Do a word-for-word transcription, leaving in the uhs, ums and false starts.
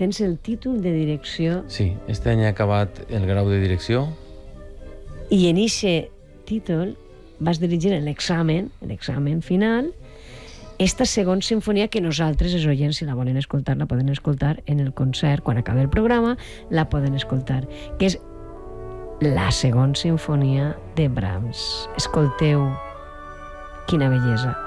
tens el títol de direcció. Sí, este any he acabat el grau de direcció. I en eixe títol vas dirigir l'examen, l'examen final, esta segona sinfonia que nosaltres, els oients, si la volen escoltar, la poden escoltar en el concert, quan acabi el programa, la poden escoltar, que és la segona sinfonia de Brahms. Escolteu, quina bellesa.